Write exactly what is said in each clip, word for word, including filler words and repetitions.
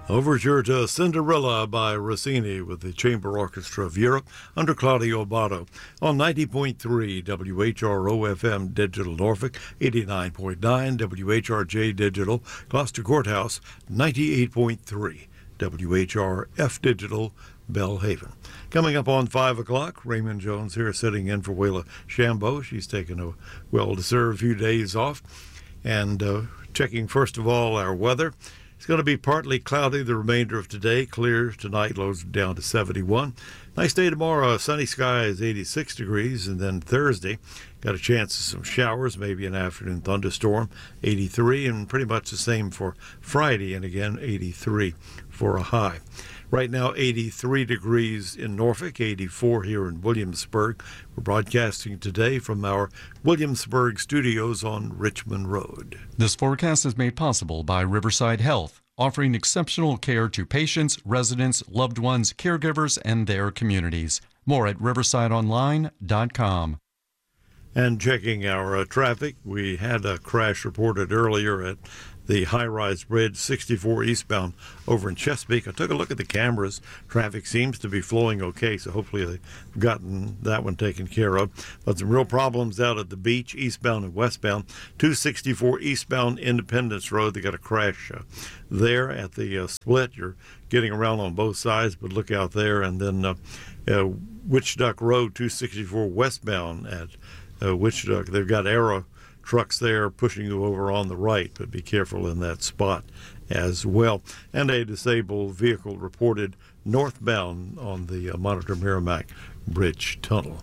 Overture to Cinderella by Rossini with the Chamber Orchestra of Europe under Claudio Abbado on ninety point three W H R O F M Digital Norfolk, eighty-nine point nine W H R J Digital Gloucester Courthouse, ninety-eight point three W H R F Digital Bellhaven. Coming up on five o'clock, Raymond Jones here sitting in for Wayla Shambo. She's taken a well-deserved few days off. And uh, checking first of all our weather. It's going to be partly cloudy the remainder of today. Clear tonight, lows down to seventy-one. Nice day tomorrow. Sunny skies, eighty-six degrees. And then Thursday, got a chance of some showers, maybe an afternoon thunderstorm, eighty-three. And pretty much the same for Friday. And again, eighty-three for a high. Right now, eighty-three degrees in Norfolk, eighty-four here in Williamsburg. We're broadcasting today from our Williamsburg studios on Richmond Road. This forecast is made possible by Riverside Health, offering exceptional care to patients, residents, loved ones, caregivers, and their communities. More at riverside online dot com. And checking our uh, traffic, we had a crash reported earlier at the high-rise bridge, sixty-four eastbound over in Chesapeake. I took a look at the cameras. Traffic seems to be flowing okay, so hopefully they've gotten that one taken care of. But some real problems out at the beach, eastbound and westbound. two sixty-four eastbound Independence Road. They got a crash uh, there at the uh, split. You're getting around on both sides, but look out there. And then uh, uh, Witch Duck Road, two sixty-four westbound at uh, Witch Duck. They've got arrow trucks there pushing you over on the right, but be careful in that spot as well. And a disabled vehicle reported northbound on the uh, Monitor Merrimack Bridge Tunnel.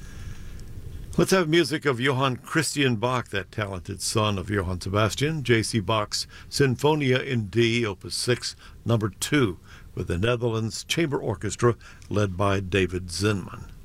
Let's have music of Johann Christian Bach, that talented son of Johann Sebastian. J C. Bach's Sinfonia in D, Opus six, number two, with the Netherlands Chamber Orchestra led by David Zinman.